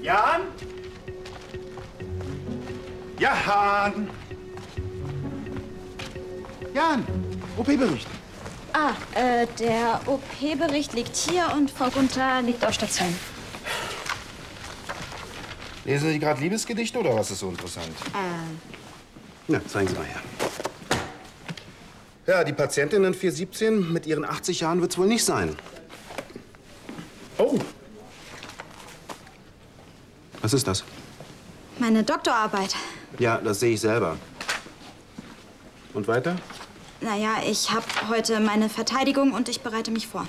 Jan? Jan! Jan, OP-Bericht. Der OP-Bericht liegt hier und Frau Gunther liegt auf Station. Lesen Sie gerade Liebesgedichte oder was ist so interessant? Na, zeigen Sie mal her. Ja, die Patientin in 417 mit ihren 80 Jahren wird's wohl nicht sein. Oh. Was ist das? Meine Doktorarbeit. Ja, das sehe ich selber. Und weiter? Naja, ich habe heute meine Verteidigung und ich bereite mich vor.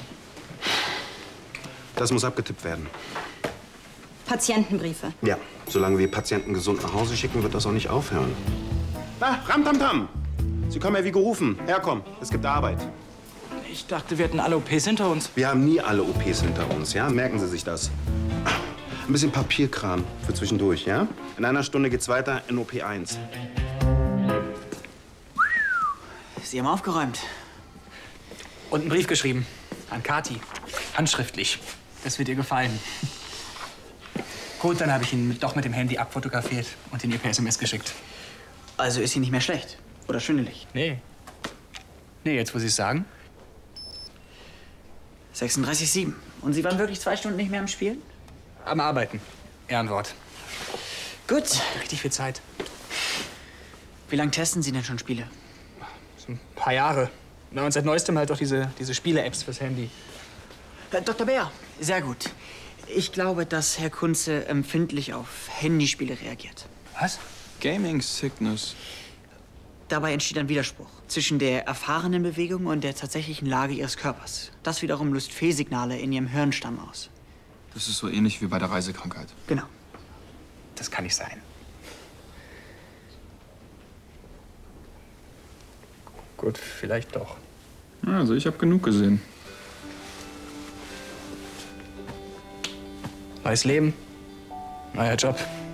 Das muss abgetippt werden. Patientenbriefe. Ja, solange wir Patienten gesund nach Hause schicken, wird das auch nicht aufhören. Na, Ramtamtam! Sie kommen ja wie gerufen. Herkommen, es gibt Arbeit. Ich dachte, wir hätten alle OPs hinter uns. Wir haben nie alle OPs hinter uns, ja? Merken Sie sich das. Ein bisschen Papierkram für zwischendurch, ja? In einer Stunde geht's weiter in OP 1. Sie haben aufgeräumt. Und einen Brief geschrieben. An Kathi. Handschriftlich. Das wird ihr gefallen. Gut, dann habe ich ihn doch mit dem Handy abfotografiert und ihn ihr per SMS geschickt. Also ist sie nicht mehr schlecht? Oder schwindelig? Nee. Nee, jetzt wo Sie es sagen. 36,7. Und Sie waren wirklich 2 Stunden nicht mehr am Spielen? Am Arbeiten. Ehrenwort. Gut. Richtig viel Zeit. Wie lange testen Sie denn schon Spiele? So ein paar Jahre. Na, und seit Neuestem halt auch diese Spiele-Apps fürs Handy. Dr. Bär, sehr gut. Ich glaube, dass Herr Kunze empfindlich auf Handyspiele reagiert. Was? Gaming Sickness. Dabei entsteht ein Widerspruch zwischen der erfahrenen Bewegung und der tatsächlichen Lage Ihres Körpers. Das wiederum löst Fehlsignale in Ihrem Hirnstamm aus. Das ist so ähnlich wie bei der Reisekrankheit. Genau. Das kann nicht sein. Gut, vielleicht doch. Also, ich habe genug gesehen. Neues Leben, neuer Job.